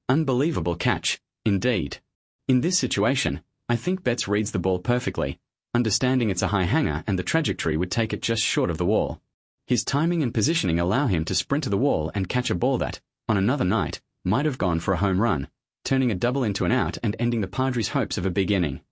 Unbelievable catch, indeed. In this situation, I think Betts reads the ball perfectly, understanding it's a high hanger and the trajectory would take it just short of the wall. His timing and positioning allow him to sprint to the wall and catch a ball that, on another night, might have gone for a home run, turning a double into an out and ending the Padres' hopes of a big inning.